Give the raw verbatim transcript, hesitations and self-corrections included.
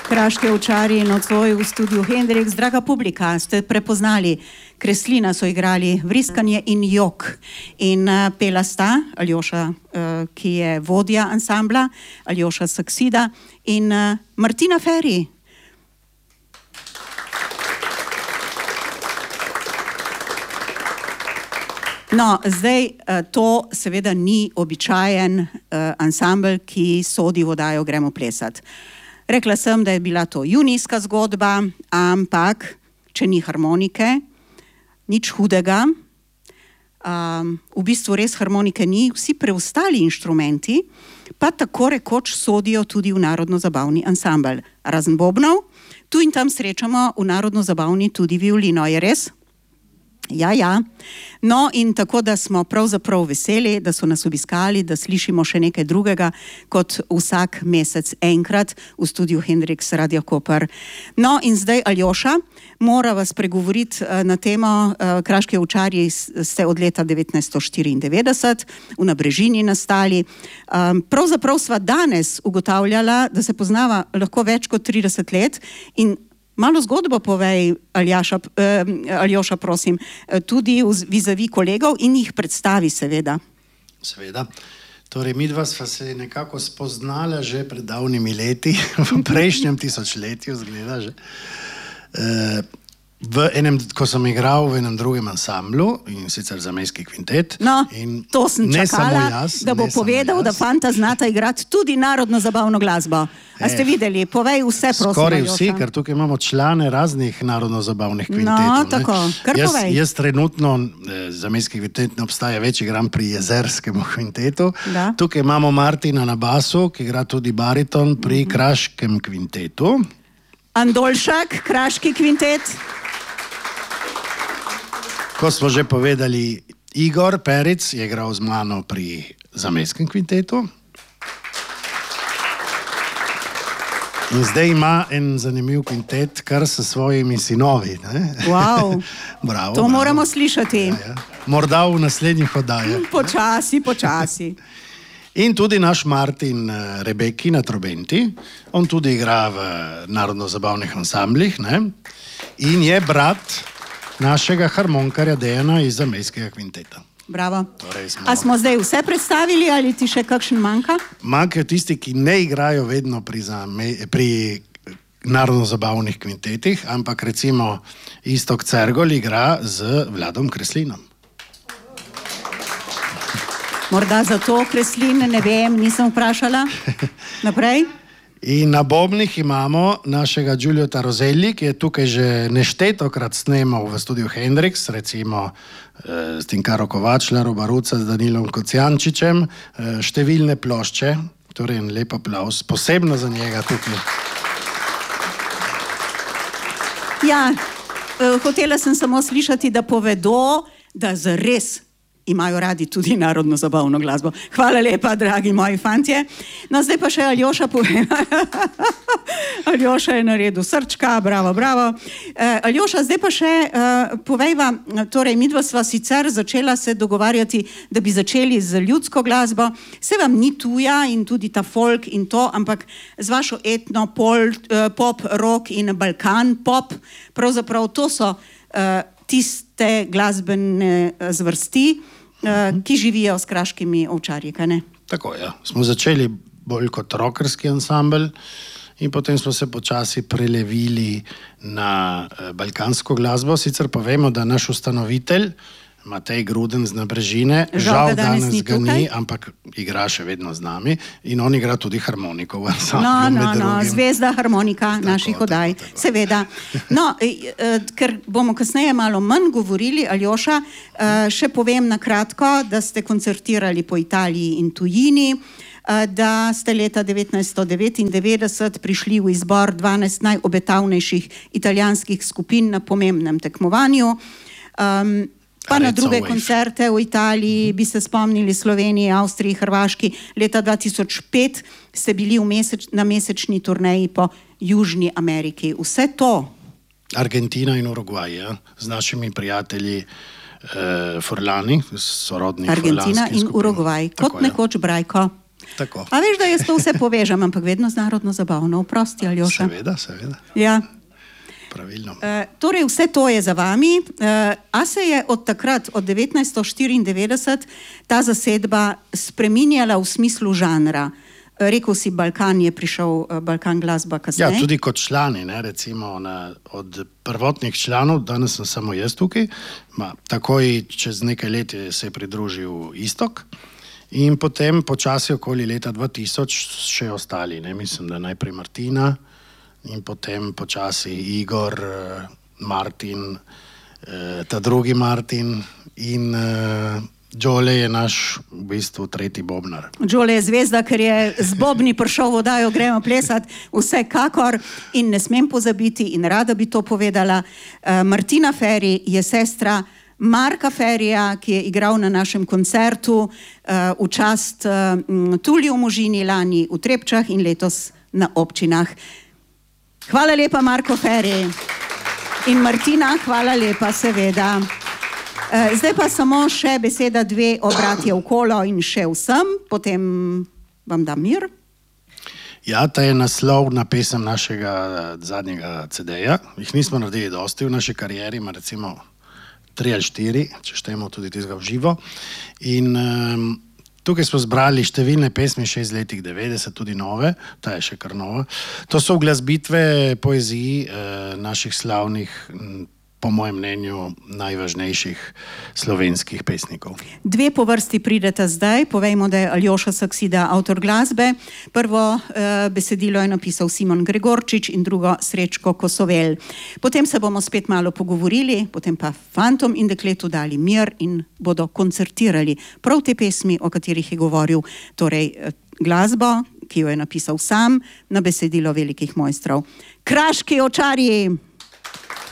Kraške ovčarji in nocoj v studiu Hendrix. Draga publika, ste prepoznali, Kreslina so igrali Vriskanje in jok. In uh, pela sta Aljoša, uh, ki je vodja ansambla, Aljoša Saksida in uh, Martina Feri. No, zdaj uh, to seveda ni običajen uh, ansambl, ki sodi v oddajo Gremo plesat. Rekla sem, da je bila to junijska zgodba, ampak če ni harmonike, nič hudega. Um, v bistvu res harmonike ni, vsi preostali inštrumenti pa tako rekoč sodijo tudi v narodno-zabavni ansambl. Razen bobnov, tu in tam srečamo v narodno-zabavni tudi violino, je res? Ja, ja. No, in tako, da smo pravzaprav veseli, da so nas obiskali, da slišimo še nekaj drugega, kot vsak mesec enkrat v studiu Hendrix Radio Koper. No, in zdaj Aljoša mora vas pregovoriti na temo, Kraški ovčarji ste od leta devetnajststo štiriindevetdeset v Nabrežini nastali. Pravzaprav sva danes ugotavljala, da se poznava lahko več kot trideset let in malo zgodbo povej, Aljaša, eh, Aljoša, prosim, tudi vizavi kolegov in jih predstavi, seveda. Seveda. Torej, midva sva se nekako spoznala že pred davnimi leti, v prejšnjem tisočletju, zgleda že. E, v enem, ko sem igral v enem drugem ansamblu, in sicer Zamejski kvintet. No, in to sem čakala, jaz, da bo povedal, da fanta znata igrati tudi narodno-zabavno glasbo. A ste videli? Povej vse, prosim, Skoraj Aljoša. vsi, ker tukaj imamo člane raznih narodno-zabavnih kvintetov. No, tako, kar jaz, povej. Jaz trenutno, eh, Zamejski kvintet ne obstaja več, igram pri Jezerskemu kvintetu. Da. Tukaj imamo Martina na basu, ki igra tudi bariton pri mm-hmm. Kraškem kvintetu. Andolšak, Kraški kvintet. Ko smo že povedali, Igor Peric je igral z mano pri Zamejskem kvintetu. In zdaj ima en zanimiv kvintet, kar s svojimi sinovi. Ne? Wow. Bravo, to bravo. moramo slišati. Ja, ja. Morda v naslednjih oddajah. Počasi, počasi. In tudi naš Martin Rebeki na trobenti. On tudi igra v narodno-zabavnih ansamblih. Ne? In je brat našega harmonkarja Dejana iz Zamejskega kvinteta. Bravo. Torej smo... A smo zdaj vse predstavili ali ti še kakšen manjka? Manjkajo tisti, ki ne igrajo vedno pri, zame... pri narodno-zabavnih kvintetih, ampak recimo Istok Cergol igra z Vladom Kreslinom. Morda zato Kreslin, ne vem, nisem vprašala. Naprej? In na bobnih imamo našega Giuliota Roselli, ki je tukaj že neštetokrat snemal v studiu Hendrix, recimo eh, s Tinkaro Kovačlaro, Baruca, s Danilom Kocijančičem, eh, številne plošče, torej en lep aplauz, posebno za njega tukaj. Ja, eh, hotela sem samo slišati, da povedo, da zares imajo radi tudi narodno-zabavno glasbo. Hvala lepa, dragi moji fantje. No, zdaj pa še Aljoša pove. Aljoša je naredil srčka, bravo, bravo. Uh, Aljoša, zdaj pa še uh, povejva, torej midva sva sicer začela se dogovarjati, da bi začeli z ljudsko glasbo. Se vam ni tuja in tudi ta folk in to, ampak z vašo etno, pol, uh, pop, rock in Balkan pop, pravzaprav to so uh, tiste glasbene uh, zvrsti, Uh, ki živijo s kraškimi ovčarji, kaj ne? Tako, ja. Smo začeli bolj kot rockerski ansambl in potem smo se počasi prelevili na uh, balkansko glasbo. Sicer pa vemo, da naš ustanovitelj, Matej Gruden z Nabrežine, žal, žal danes, danes ga ni, ampak igra še vedno z nami in on igra tudi harmoniko v ansamblu. No, no, no, zvezda harmonika tako, naših oddaj, tako, tako. Seveda. No, eh, ker bomo kasneje malo manj govorili, Aljoša, eh, še povem na kratko, da ste koncertirali po Italiji in tujini, eh, da ste leta devetnajststo devetindevetdeset prišli v izbor dvanajst najobetavnejših italijanskih skupin na pomembnem tekmovanju. Um, Pa na druge koncerte v Italiji, bi se spomnili Sloveniji, Avstriji, Hrvaški. Leta dva tisoč pet ste bili v meseč, na mesečni turneji po Južni Ameriki. Vse to. Argentina in Urugvaj, ja, z našimi prijatelji eh, Forlani, sorodni Argentina in Urugvaj, kot nekoč Brajko. Tako. A veš, da jaz to vse povežem, ampak vedno z narodno zabavno. Oprosti, Aljoša. Seveda, seveda. Ja. Pravilno. Uh, torej, vse to je za vami. Uh, a se je od takrat, od devetnajststo štiriindevetdeset, ta zasedba spreminjala v smislu žanra? Rekel si, Balkan je prišel, Balkan glasba kasneje. Ja, tudi kot člani, ne, recimo na, od prvotnih članov, danes sem samo jaz tukaj, ma, takoj čez nekaj let je se je pridružil Istok in potem počasi okoli leta dva tisoč še ostali, ne, mislim, da najprej Martina in potem počasi Igor, Martin, ta drugi Martin in Đole je naš v bistvu tretji bobnar. Đole je zvezda, ker je z bobni prišel v oddajo Gremo plesat, vsekakor, in ne smem pozabiti in rada bi to povedala, Martina Feri je sestra Marka Ferija, ki je igral na našem koncertu v čast Tuliju Možini lani v Trepčah in letos na občinah. Hvala lepa, Marko Feri. In Martina, hvala lepa, seveda. Zdaj pa samo še beseda dve o Bratje okolo in še vsem, potem vam dam mir. Ja, ta je naslov na pesem našega zadnjega ce de-ja. Jih nismo naredili dosti v naši karieri, ima recimo tri ali štiri, če štejemo tudi tistega v živo. In um, tukaj smo zbrali številne pesmi še iz letih devetdeset, tudi nove, ta je še kar nova. To so uglasbitve poeziji eh, naših slavnih, po mojem mnenju, najvažnejših slovenskih pesnikov. Dve po vrsti prideta zdaj, povejmo, da je Aljoša Saksida avtor glasbe. Prvo eh, besedilo je napisal Simon Gregorčič in drugo Srečko Kosovel. Potem se bomo spet malo pogovorili, potem pa fantom in dekletu dali mir in bodo koncertirali prav te pesmi, o katerih je govoril, torej eh, glasbo, ki jo je napisal sam, na besedilo velikih mojstrov. Kraški očarji!